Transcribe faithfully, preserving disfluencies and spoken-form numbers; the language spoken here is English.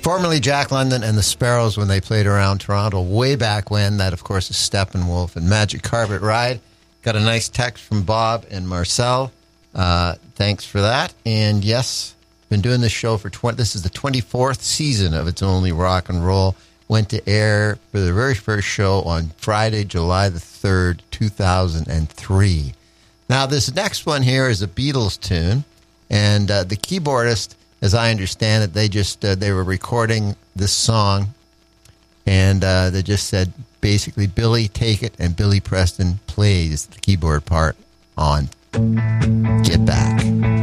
Formerly Jack London and the Sparrows when they played around Toronto way back when. That, of course, is Steppenwolf and Magic Carpet Ride. Got a nice text from Bob and Marcel. Uh, thanks for that. And yes, been doing this show for twenty. This is the twenty-fourth season of It's Only Rock and Roll. Went to air for the very first show on Friday, July the third, two thousand three. Now, this next one here is a Beatles tune, and uh, the keyboardist, as I understand it, they just uh, they were recording this song, and uh, they just said basically, Billy, take it, and Billy Preston plays the keyboard part on Get Back.